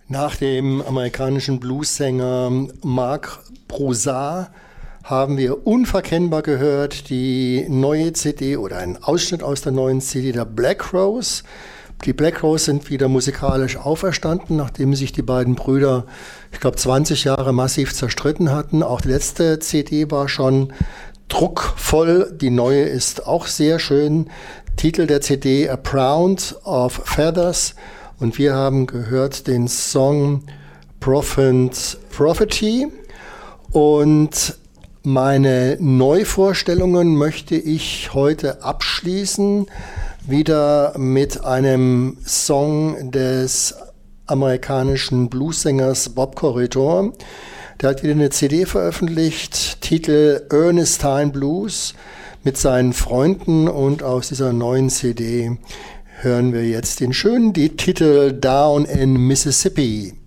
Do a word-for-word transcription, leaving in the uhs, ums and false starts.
Nach dem amerikanischen Bluessänger Mark Broussard haben wir unverkennbar gehört die neue C D oder einen Ausschnitt aus der neuen C D der Black Rose. Die Black Rose sind wieder musikalisch auferstanden, nachdem sich die beiden Brüder, ich glaube, zwanzig Jahre massiv zerstritten hatten. Auch die letzte C D war schon druckvoll, die neue ist auch sehr schön. Titel der C D A Pound of Feathers. Und wir haben gehört den Song Prophet Prophecy. Und meine Neuvorstellungen möchte ich heute abschließen, wieder mit einem Song des amerikanischen Bluessängers Bob Corritore. Der hat wieder eine C D veröffentlicht, Titel Ernestine Blues, mit seinen Freunden, und aus dieser neuen C D hören wir jetzt den schönen die Titel Down in Mississippi.